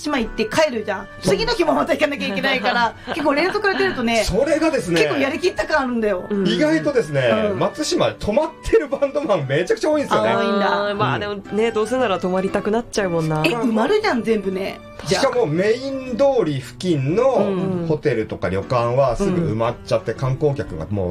島行って帰るじゃん。次の日もまた行かなきゃいけないから結構連続から出るとね、 それがですね結構やりきった感あるんだよ、 意外とですね、松島で泊まってるバンドマンめちゃくちゃ多いんですよね。 多いんだ。 まあでもね、どうせなら泊まりたくなっちゃうもんな。 埋まるじゃん全部ね。 しかもメイン通り付近のホテルとか旅館はすぐ埋まっちゃって、観光客がもう